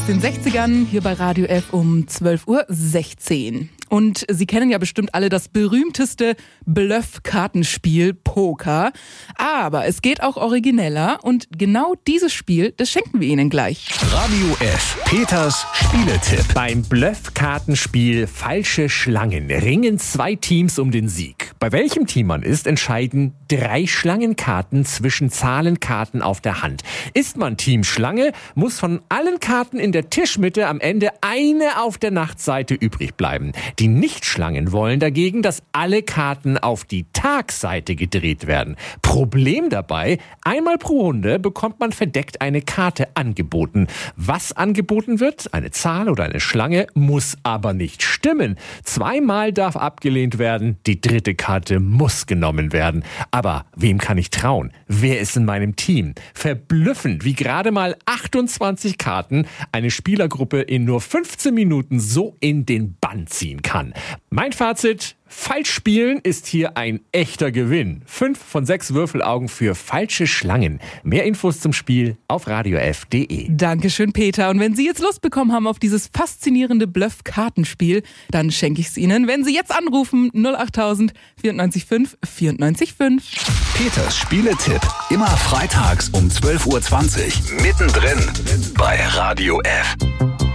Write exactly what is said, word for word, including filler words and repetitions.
aus den sechzigern hier bei Radio F um zwölf Uhr sechzehn. Und Sie kennen ja bestimmt alle das berühmteste Bluff-Kartenspiel Poker. Aber es geht auch origineller und genau dieses Spiel, das schenken wir Ihnen gleich. Radio F, Peters Spieletipp. Beim Bluff-Kartenspiel Falsche Schlangen ringen zwei Teams um den Sieg. Bei welchem Team man ist, entscheiden drei Schlangenkarten zwischen Zahlenkarten auf der Hand. Ist man Team Schlange, muss von allen Karten in der Tischmitte am Ende eine auf der Nachtseite übrig bleiben. Die Nicht-Schlangen wollen dagegen, dass alle Karten auf die Tagseite gedreht werden. Problem dabei, einmal pro Runde bekommt man verdeckt eine Karte angeboten. Was angeboten wird, eine Zahl oder eine Schlange, muss aber nicht stimmen. Zweimal darf abgelehnt werden, die dritte Karte muss genommen werden. Aber wem kann ich trauen? Wer ist in meinem Team? Verblüffend, wie gerade mal achtundzwanzig Karten eine Spielergruppe in nur fünfzehn Minuten so in den Bann ziehen kann. Mein Fazit: Falsch spielen ist hier ein echter Gewinn. Fünf von sechs Würfelaugen für falsche Schlangen. Mehr Infos zum Spiel auf radiof punkt de. Dankeschön, Peter. Und wenn Sie jetzt Lust bekommen haben auf dieses faszinierende Bluff-Kartenspiel, dann schenke ich es Ihnen, wenn Sie jetzt anrufen null achttausend vierundneunzig fünf vierundneunzig fünf. Peters Spieletipp. Immer freitags um zwölf Uhr zwanzig. Mittendrin bei Radio F.